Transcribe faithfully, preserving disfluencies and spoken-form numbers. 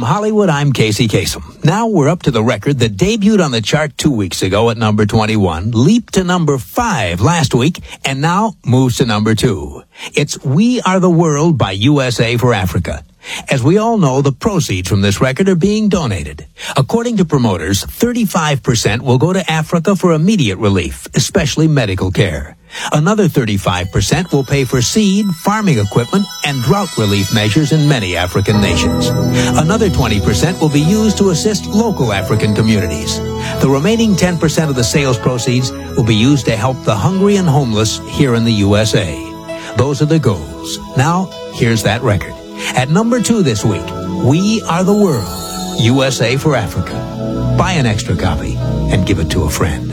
Hollywood, I'm Casey Kasem. Now we're up to the record that debuted on the chart two weeks ago at number twenty-one, leaped to number five last week, and now moves to number two. It's We Are the World by U S A for Africa. As we all know, the proceeds from this record are being donated. According to promoters, thirty-five percent will go to Africa for immediate relief, especially medical care. Another thirty-five percent will pay for seed, farming equipment, and drought relief measures in many African nations. Another twenty percent will be used to assist local African communities. The remaining ten percent of the sales proceeds will be used to help the hungry and homeless here in the U S A. Those are the goals. Now, here's that record. At number two this week, We Are the World, U S A for Africa. Buy an extra copy and give it to a friend.